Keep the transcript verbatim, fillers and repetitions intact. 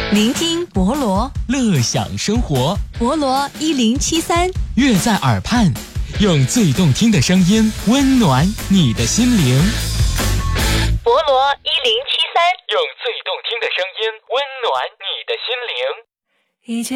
聆听博罗， 乐享生活。 博罗一零七三， 乐在耳畔，用最动听的声音温暖你的心灵。 博罗一零七三， 用最动听的声音温暖你的心灵。 一切